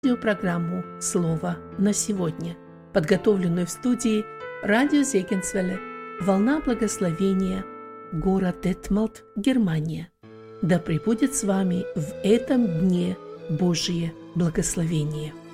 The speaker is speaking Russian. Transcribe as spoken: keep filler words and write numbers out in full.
радиопрограмму «Слово на сегодня», подготовленную в студии радио Зегенсвелле, «Волна благословения», город Детмолд, Германия. Да пребудет с вами в этом дне Божие благословение.